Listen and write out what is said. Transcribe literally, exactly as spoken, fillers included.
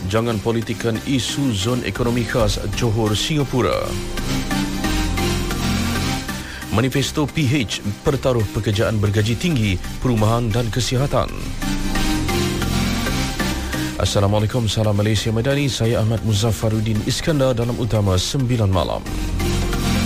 jangan politikan isu zon ekonomi khas Johor, Singapura. Manifesto P H pertaruh pekerjaan bergaji tinggi, perumahan dan kesihatan. Assalamualaikum, salam Malaysia Madani. Saya Ahmad Muzaffaruddin Iskandar dalam Utama sembilan Malam.